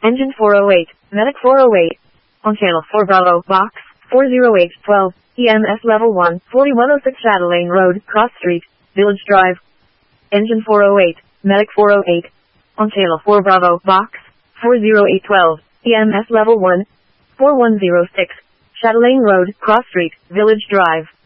Engine 408, Medic 408. On channel 4 Bravo, box 40812, EMS level 1, 4106 Chatelaine Road, Cross Street, Village Drive. Engine 408, Medic 408. On channel 4 Bravo, box 40812, EMS level 1, 4106, Chatelaine Road, Cross Street, Village Drive.